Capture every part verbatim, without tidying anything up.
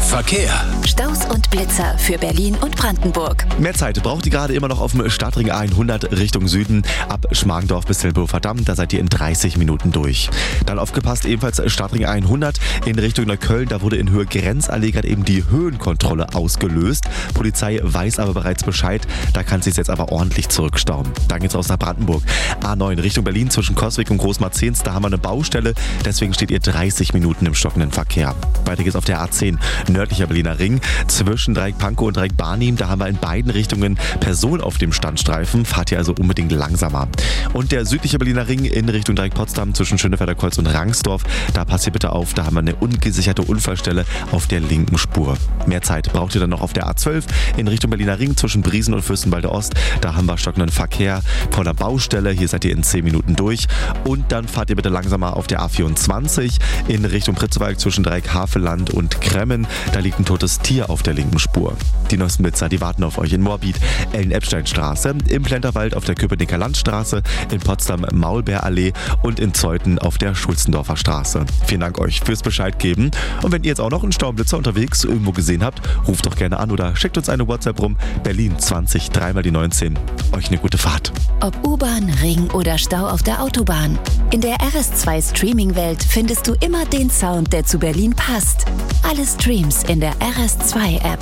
Verkehr. Staus und Blitzer für Berlin und Brandenburg. Mehr Zeit braucht ihr gerade immer noch auf dem Stadtring hundert Richtung Süden. Ab Schmargendorf bis Tempelhofer Damm, da seid ihr in dreißig Minuten durch. Dann aufgepasst, ebenfalls Stadtring hundert in Richtung Neukölln. Da wurde in Höhe Grenzallee gerade eben die Höhenkontrolle ausgelöst. Polizei weiß aber bereits Bescheid. Da kann es sich jetzt aber ordentlich zurückstauen. Dann geht's raus nach Brandenburg. A neun Richtung Berlin zwischen Coswig und Großmarzzens. Da haben wir eine Baustelle. Deswegen steht ihr dreißig Minuten im stockenden Verkehr. Weiter geht's auf der A zehn nördlicher Berliner Ring zwischen Dreieck Pankow und Dreieck Barnim. Da haben wir in beiden Richtungen Personen auf dem Standstreifen. Fahrt ihr also unbedingt langsamer. Und der südliche Berliner Ring in Richtung Dreieck Potsdam zwischen Schönefelder Kreuz und Rangsdorf. Da passt ihr bitte auf. Da haben wir eine ungesicherte Unfallstelle auf der linken Spur. Mehr Zeit braucht ihr dann noch auf der A zwölf in Richtung Berliner Ring zwischen Briesen und Fürstenwalde Ost. Da haben wir stockenden Verkehr vor der Baustelle. Hier seid ihr in zehn Minuten durch. Und dann fahrt ihr bitte langsamer auf der A vierundzwanzig in Richtung Pritzewalk zwischen Dreieck Havelland und Kremmen. Da liegt ein totes Tier auf der linken Spur. Die neuesten Blitzer, die warten auf euch in Moabit, Ellen-Epstein-Straße, im Plenterwald auf der Köpenicker Landstraße, in Potsdam Maulbeerallee und in Zeuthen auf der Schulzendorfer Straße. Vielen Dank euch fürs Bescheid geben. Und wenn ihr jetzt auch noch einen Staublitzer unterwegs irgendwo gesehen habt, ruft doch gerne an oder schickt uns eine WhatsApp rum. Berlin zwanzig, dreimal die neunzehn. Euch eine gute Fahrt. Ob U-Bahn, Ring oder Stau auf der Autobahn. In der R S zwei Streaming-Welt findest du immer den Sound, der zu Berlin passt. Alle Streams in der R S zwei App.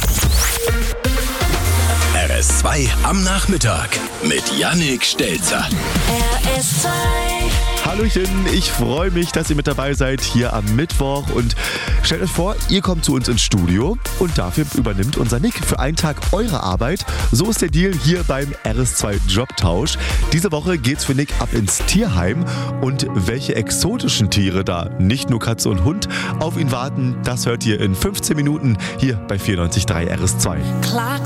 R S zwei am Nachmittag mit Yannick Stelzer. R S zwei. Hallöchen, ich freue mich, dass ihr mit dabei seid hier am Mittwoch und stellt euch vor, ihr kommt zu uns ins Studio und dafür übernimmt unser Nick für einen Tag eure Arbeit. So ist der Deal hier beim R S zwei Jobtausch. Diese Woche geht's für Nick ab ins Tierheim und welche exotischen Tiere da, nicht nur Katze und Hund, auf ihn warten, das hört ihr in fünfzehn Minuten hier bei vierundneunzig Komma drei R S zwei. Clock